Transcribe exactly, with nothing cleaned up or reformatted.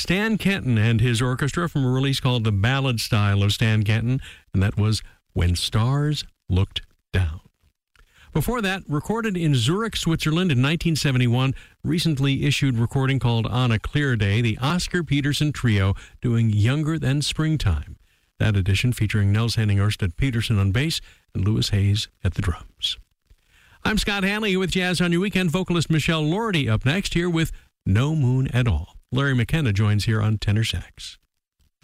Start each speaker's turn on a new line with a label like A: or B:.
A: Stan Kenton and his orchestra from a release called The Ballad Style of Stan Kenton, and that was When Stars Looked Down. Before that, recorded in Zurich, Switzerland in nineteen seventy-one, recently issued recording called On a Clear Day, the Oscar Peterson Trio doing Younger Than Springtime. That edition featuring Nels Henning Ørsted Peterson on bass and Louis Hayes at the drums. I'm Scott Hanley with Jazz on Your Weekend. Vocalist Michelle Lordy up next here with No Moon at All. Larry McKenna joins here on tenor sax.